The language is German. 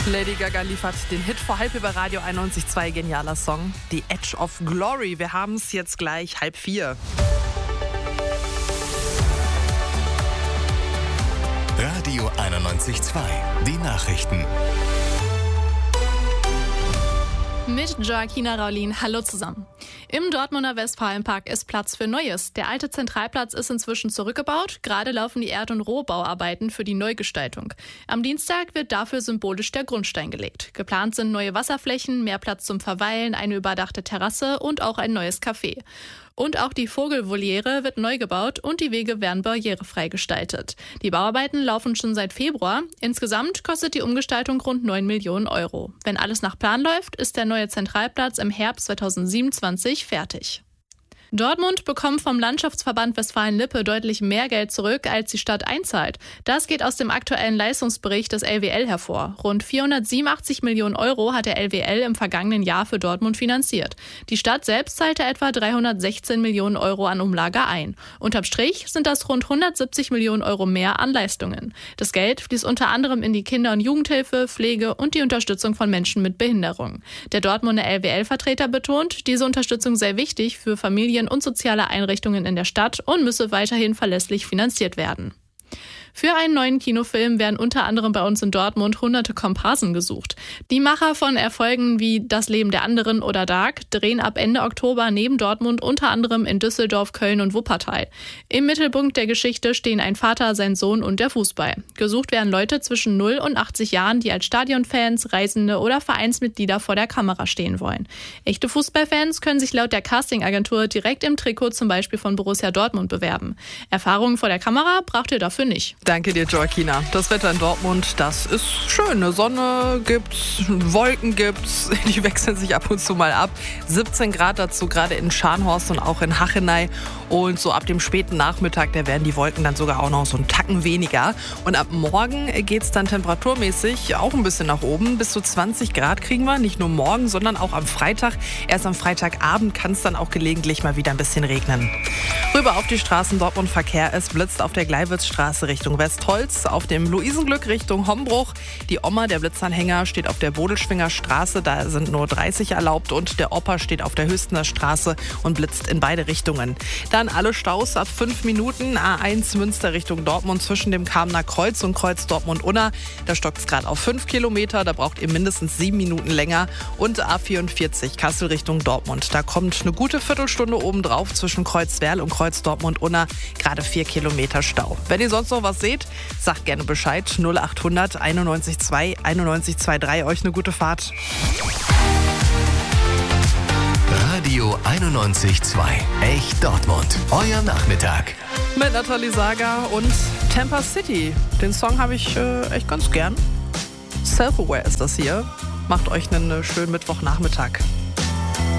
Lady Gaga liefert den Hit vor halb über Radio 91.2, genialer Song. The Edge of Glory. Wir haben es jetzt gleich 3:30. Radio 91.2, die Nachrichten. Mit Joaquina Raulin, hallo zusammen. Im Dortmunder Westfalenpark ist Platz für Neues. Der alte Zentralplatz ist inzwischen zurückgebaut. Gerade laufen die Erd- und Rohbauarbeiten für die Neugestaltung. Am Dienstag wird dafür symbolisch der Grundstein gelegt. Geplant sind neue Wasserflächen, mehr Platz zum Verweilen, eine überdachte Terrasse und auch ein neues Café. Und auch die Vogelvoliere wird neu gebaut und die Wege werden barrierefrei gestaltet. Die Bauarbeiten laufen schon seit Februar. Insgesamt kostet die Umgestaltung rund 9 Millionen Euro. Wenn alles nach Plan läuft, ist der neue Zentralplatz im Herbst 2027 fertig. Dortmund bekommt vom Landschaftsverband Westfalen-Lippe deutlich mehr Geld zurück, als die Stadt einzahlt. Das geht aus dem aktuellen Leistungsbericht des LWL hervor. Rund 487 Millionen Euro hat der LWL im vergangenen Jahr für Dortmund finanziert. Die Stadt selbst zahlte etwa 316 Millionen Euro an Umlage ein. Unterm Strich sind das rund 170 Millionen Euro mehr an Leistungen. Das Geld fließt unter anderem in die Kinder- und Jugendhilfe, Pflege und die Unterstützung von Menschen mit Behinderung. Der Dortmunder LWL-Vertreter betont, diese Unterstützung sei wichtig für Familien und soziale Einrichtungen in der Stadt und müsse weiterhin verlässlich finanziert werden. Für einen neuen Kinofilm werden unter anderem bei uns in Dortmund hunderte Komparsen gesucht. Die Macher von Erfolgen wie Das Leben der anderen oder Dark drehen ab Ende Oktober neben Dortmund unter anderem in Düsseldorf, Köln und Wuppertal. Im Mittelpunkt der Geschichte stehen ein Vater, sein Sohn und der Fußball. Gesucht werden Leute zwischen 0 und 80 Jahren, die als Stadionfans, Reisende oder Vereinsmitglieder vor der Kamera stehen wollen. Echte Fußballfans können sich laut der Castingagentur direkt im Trikot zum Beispiel von Borussia Dortmund bewerben. Erfahrungen vor der Kamera braucht ihr dafür nicht. Danke dir, Joaquina. Das Wetter in Dortmund, das ist schön. Eine Sonne gibt's, Wolken gibt's, die wechseln sich ab und zu mal ab. 17 Grad dazu, gerade in Scharnhorst und auch in Hachenay. Und so ab dem späten Nachmittag, da werden die Wolken dann sogar auch noch so einen Tacken weniger. Und ab morgen geht's dann temperaturmäßig auch ein bisschen nach oben. Bis zu 20 Grad kriegen wir, nicht nur morgen, sondern auch am Freitag. Erst am Freitagabend kann es dann auch gelegentlich mal wieder ein bisschen regnen. Rüber auf die Straßen Dortmund Verkehr. Es blitzt auf der Gleiwitzstraße Richtung Westholz, auf dem Luisenglück Richtung Hombruch. Die Oma, der Blitzanhänger, steht auf der Bodelschwinger Straße, da sind nur 30 erlaubt und der Opa steht auf der Hüstener Straße und blitzt in beide Richtungen. Dann alle Staus ab 5 Minuten, A1 Münster Richtung Dortmund zwischen dem Kamener Kreuz und Kreuz Dortmund-Unna. Da stockt es gerade auf 5 Kilometer, da braucht ihr mindestens 7 Minuten länger. Und A44 Kassel Richtung Dortmund, da kommt eine gute Viertelstunde obendrauf zwischen Kreuz-Werl und Kreuz Dortmund-Unna, gerade 4 Kilometer Stau. Wenn ihr sonst noch was seht, sagt gerne Bescheid. 0800 91.2 91.23, euch eine gute Fahrt. Radio 91.2, echt Dortmund. Euer Nachmittag. Mit Nathalie Sager und Tampa City. Den Song habe ich echt ganz gern. Self-Aware ist das hier. Macht euch einen schönen Mittwochnachmittag.